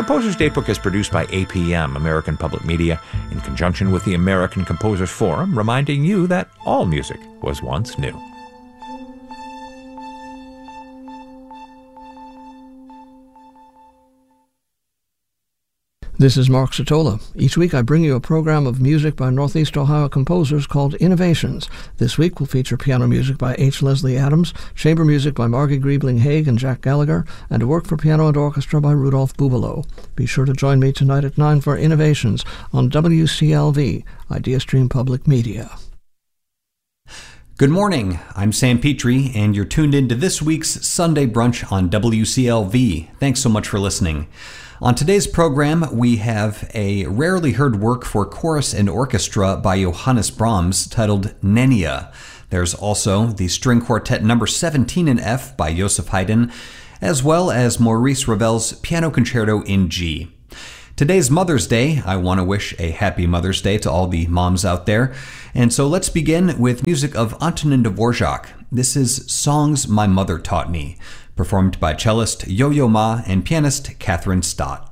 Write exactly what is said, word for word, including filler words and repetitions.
Composer's Datebook is produced by A P M, American Public Media, in conjunction with the American Composers Forum, reminding you that all music was once new. This is Mark Sotola. Each week I bring you a program of music by Northeast Ohio composers called Innovations. This week will feature piano music by H. Leslie Adams, chamber music by Margie Griebling-Haig and Jack Gallagher, and a work for piano and orchestra by Rudolph Bubalo. Be sure to join me tonight at nine for Innovations on W C L V, Idea Stream Public Media. Good morning, I'm Sam Petrie, and you're tuned in to this week's Sunday Brunch on W C L V. Thanks so much for listening. On today's program, we have a rarely heard work for chorus and orchestra by Johannes Brahms titled Nenia. There's also the string quartet number seventeen in F by Joseph Haydn, as well as Maurice Ravel's Piano Concerto in G. Today's Mother's Day. I want to wish a happy Mother's Day to all the moms out there. And so let's begin with music of Antonin Dvorak. This is Songs My Mother Taught Me, performed by cellist Yo-Yo Ma and pianist Catherine Stott.